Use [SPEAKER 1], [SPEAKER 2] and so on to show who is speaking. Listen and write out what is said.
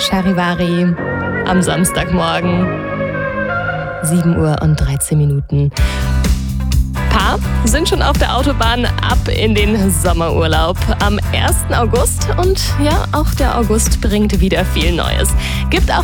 [SPEAKER 1] Charivari am Samstagmorgen. 7:13 Uhr. Paar sind schon auf der Autobahn ab in den Sommerurlaub am 1. August. Und ja, auch der August bringt wieder viel Neues. Gibt auch